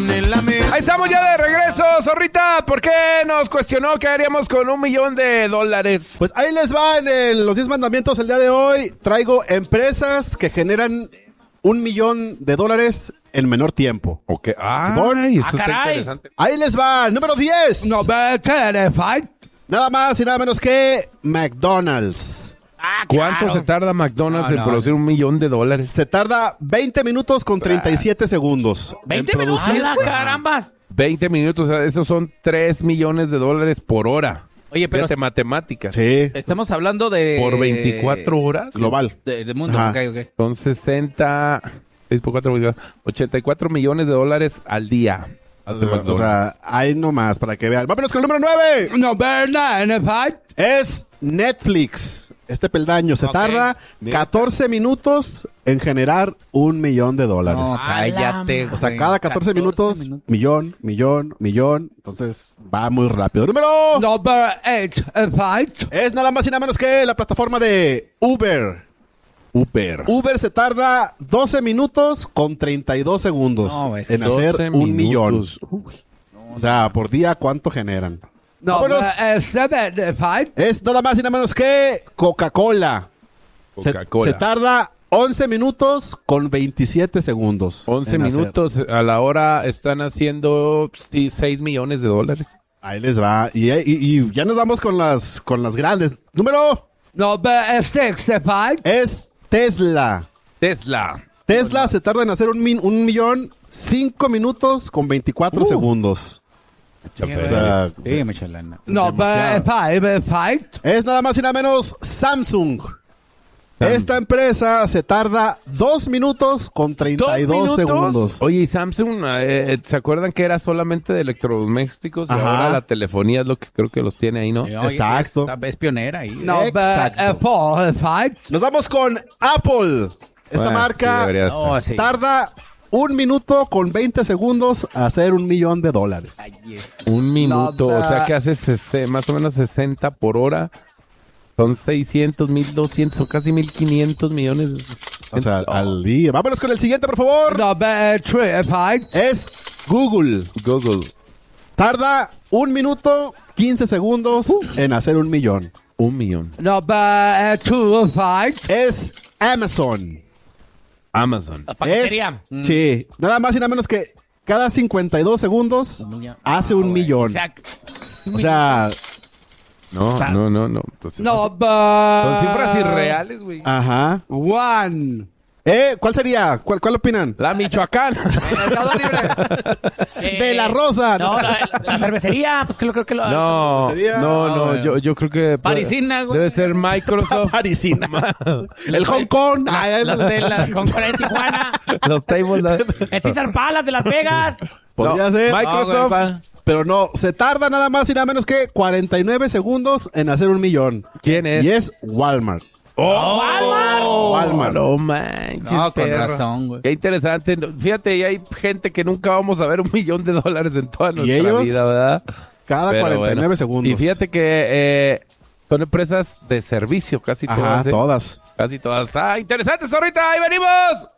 Ahí estamos ya de regreso, Zorrita. ¿Por qué nos cuestionó qué haríamos con $1,000,000? Pues ahí les va en los 10 mandamientos el día de hoy. Traigo empresas que generan $1,000,000 en menor tiempo. Ok. Ay, eso está interesante. Ahí les va, número 10. Nada más y nada menos que McDonald's. ¿Cuánto se tarda McDonald's en producir $1,000,000? Se tarda 20 minutos con 37 segundos. ¿20 minutos? ¡Hala, carambas! 20 minutos, o sea, esos son $3,000,000 por hora. Oye, pero fíjate, matemáticas. Sí. Estamos hablando de... ¿Por 24 horas? Global. De mundo, Ajá. ok. Son 6 por 4, $84 millones al día. Hace O McDonald's. sea, ahí nomás para que vean. Vámonos con el número 9. Es Netflix. Este peldaño se Ok. tarda 14 minutos en generar $1,000,000. No, cállate. O sea, güey. cada 14 minutos, millón. Entonces, va muy rápido. Número... Es nada más y nada menos que la plataforma de Uber. Uber se tarda 12 minutos con 32 segundos No, es en hacer 12 $1,000,000. minutos. O sea, por día, ¿cuánto generan? Vámonos. Es nada más y nada menos que Coca-Cola. Coca-Cola. Se tarda 11 minutos con 27 segundos. 11 en hacer. minutos a la hora están haciendo $6,000,000. Ahí les va. Y ya nos vamos con las grandes. Número es Tesla. Tesla se tarda en hacer $1,000,000 5 minutos con 24 segundos. O sea, Sí, mucha lana. es nada más y nada menos Samsung. Esta empresa se tarda 2 minutos con 32 segundos. Oye, y Samsung, ¿se acuerdan que era solamente de electrodomésticos? Y Ajá. ahora la telefonía es lo que creo que los tiene ahí, ¿no? Oye, Exacto. Es pionera ahí. Exacto. Nos vamos con Apple. Esta Bueno, marca sí, debería estar. No, sí. tarda 1 minuto con 20 segundos a hacer $1,000,000. Ay, yes. Un minuto, o sea que hace más o menos 60 por hora. Son 600, 1,200, son casi 1,500 millones. O sea, al día. Vámonos con el siguiente, por favor. Es Google. Tarda 1 minuto 15 segundos en hacer $1,000,000. $1,000,000. Es Amazon. Amazon. La paquetería. Sí, nada más y nada menos que cada 52 segundos hace $1,000,000. O sea, No. Entonces, son cifras irreales, güey. ajá. ¿Cuál sería? ¿Cuál opinan? La Michoacán. De la Rosa. No, la cervecería, pues creo que lo... No, Sería- no, yo creo que Parisina, güey. debe ser Microsoft. Parisina. El Hong Kong. Las de la Concorde de Tijuana. Los tables. El César Palace de Las Vegas. Podría No, ser. Microsoft. Pero no, se tarda nada más y nada menos que 49 segundos en hacer $1,000,000. ¿Quién es? Y es Walmart. Walmart. No manches, No, con perro. razón, güey. Qué interesante. Fíjate, y hay gente que nunca vamos a ver $1,000,000 en toda nuestra ellos? vida, ¿verdad? Cada Pero 49 bueno. segundos. Y fíjate que son empresas de servicio, casi Ajá, todas. ¿eh? todas. Casi todas. ¡Ah, interesante, Zorrita! ¡Ahí venimos!